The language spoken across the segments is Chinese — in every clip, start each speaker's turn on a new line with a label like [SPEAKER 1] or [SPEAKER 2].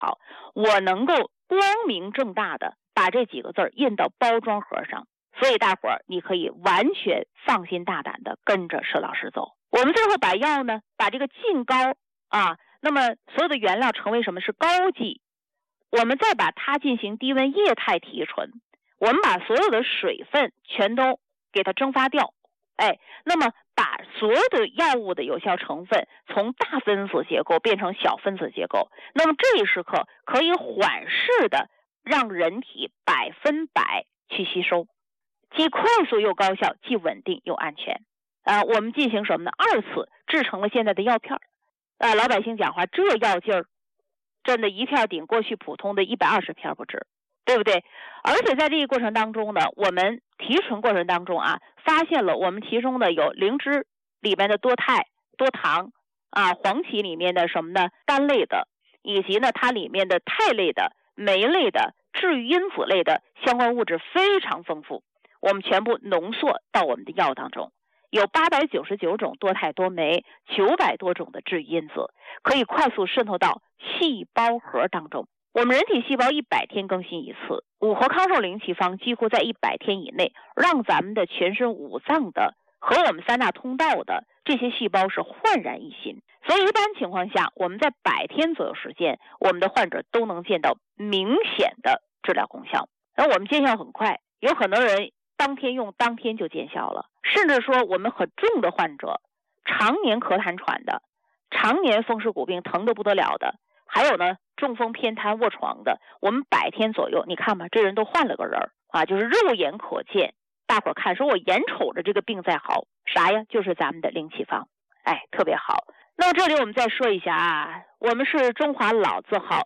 [SPEAKER 1] 好，我能够光明正大的把这几个字印到包装盒上，所以大伙儿你可以完全放心大胆的跟着佘老师走。我们最后把药呢，把这个浸膏那么所有的原料成为什么？是膏剂。我们再把它进行低温液态提纯，我们把所有的水分全都给它蒸发掉，那么把所有的药物的有效成分从大分子结构变成小分子结构，那么这一时刻可以缓释的让人体100%去吸收，既快速又高效，既稳定又安全。我们进行什么呢？2次制成了现在的药片。老百姓讲话，这药劲儿真的一片顶过去普通的120片不止，对不对？而且在这个过程当中呢，我们提纯过程当中发现了我们其中的有灵芝里面的多肽、多糖黄芪里面的什么呢？苷类的，以及呢它里面的肽类的、酶类的、治愈因子类的相关物质非常丰富，我们全部浓缩到我们的药当中。有899种多肽多酶，900多种的治愈因子，可以快速渗透到细胞核当中。我们人体细胞100天更新一次，五活康寿灵气方几乎在100天以内，让咱们的全身五脏的和我们3大通道的这些细胞是焕然一新。所以一般情况下，我们在100天左右时间，我们的患者都能见到明显的治疗功效。而我们见效很快，有很多人当天用当天就见效了，甚至说我们很重的患者，常年咳痰喘的，常年风湿骨病疼得不得了的，还有呢中风偏瘫卧床的，我们100天左右，你看吧，这人都换了个人就是肉眼可见。大伙看说我眼瞅着这个病在好，啥呀？就是咱们的灵气方，特别好。那么这里我们再说一下我们是中华老字号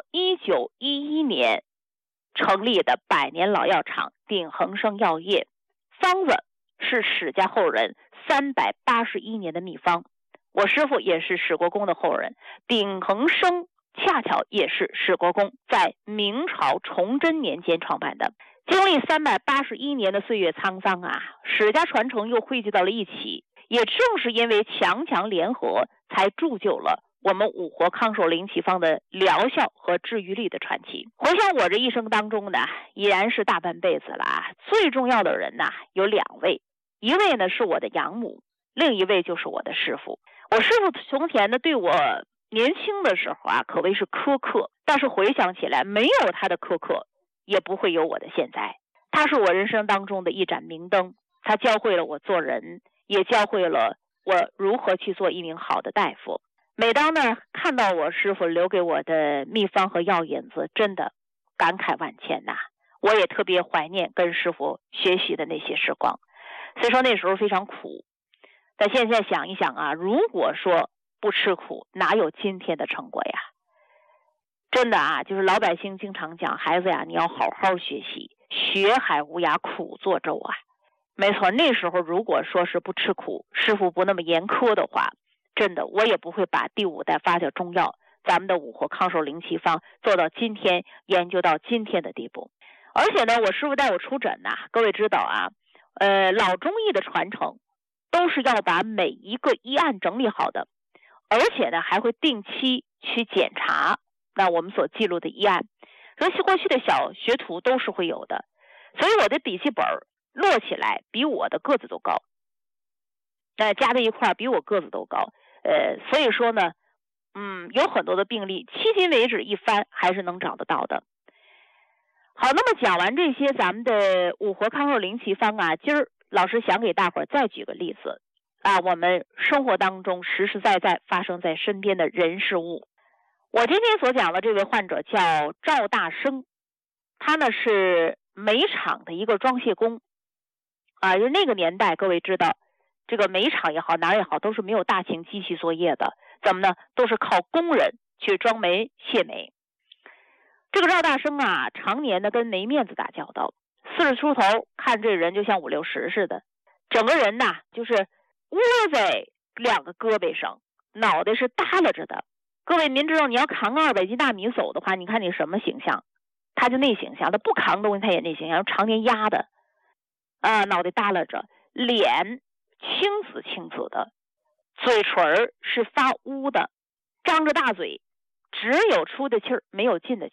[SPEAKER 1] 1911年成立的100年老药厂鼎恒生药业，方子是史家后人381年的秘方，我师父也是史国公的后人，鼎恒生恰巧也是史国公在明朝崇祯年间创办的。经历381年的岁月沧桑史家传承又汇聚到了一起，也正是因为强强联合，才铸就了我们五活康寿灵气方的疗效和治愈力的传奇。回想我这一生当中呢，已然是大半辈子了最重要的人有2位，一位呢是我的养母，另一位就是我的师父。我师父从前呢对我年轻的时候可谓是苛刻，但是回想起来，没有他的苛刻，也不会有我的现在。他是我人生当中的一盏明灯，他教会了我做人，也教会了我如何去做一名好的大夫。每当呢看到我师父留给我的秘方和药引子，真的感慨万千我也特别怀念跟师父学习的那些时光。虽说那时候非常苦，但现在想一想如果说不吃苦，哪有今天的成果呀？真的就是老百姓经常讲，孩子你要好好学习，学海无涯苦作舟没错，那时候如果说是不吃苦，师父不那么严苛的话，真的我也不会把第5代发酵中药咱们的五活康寿灵气方做到今天，研究到今天的地步。而且呢，我师父带我出诊各位知道老中医的传承都是要把每一个医案整理好的，而且呢还会定期去检查那我们所记录的医案，所以过去的小学徒都是会有的。所以我的笔记本摞起来比我的个子都高，加在一块比我个子都高，所以说呢有很多的病例迄今为止一翻还是能找得到的。好，那么讲完这些咱们的五活康寿灵气方今儿老师想给大伙儿再举个例子我们生活当中实实在在发生在身边的人事物。我今天所讲的这位患者叫赵大生，他呢是煤厂的一个装卸工就那个年代各位知道，这个煤厂也好哪儿也好都是没有大型机器作业的，怎么呢？都是靠工人去装煤卸煤。这个赵大生常年的跟煤面子打交道，40出头，看这人就像50、60似的，整个人就是窝在2个胳膊上，脑袋是耷拉着的。各位您知道，你要扛200斤大米走的话，你看你什么形象？他就那形象，他不扛东西他也那形象，常年压的脑袋耷拉着，脸青紫的，嘴唇是发乌的，张着大嘴，只有出的气儿没有进的气儿。